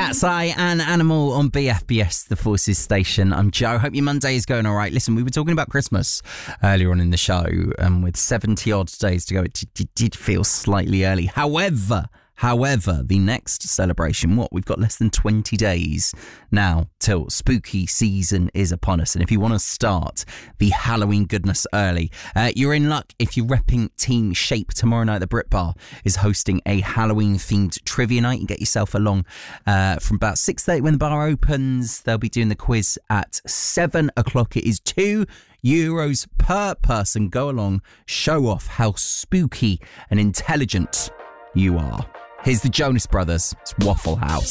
Cat's Eye and Animal on BFBS, the Forces station. I'm Joe. Hope your Monday is going all right. Listen, we were talking about Christmas earlier on in the show, and with 70 odd days to go, it did feel slightly early. However, the next celebration, we've got less than 20 days now till spooky season is upon us. And if you want to start the Halloween goodness early, you're in luck if you're repping Team Shape. Tomorrow night, the Brit Bar is hosting a Halloween-themed trivia night. You can get yourself along from about 6:30 when the bar opens. They'll be doing the quiz at 7 o'clock. It is €2 per person. Go along, show off how spooky and intelligent you are. Here's the Jonas Brothers. It's Waffle House.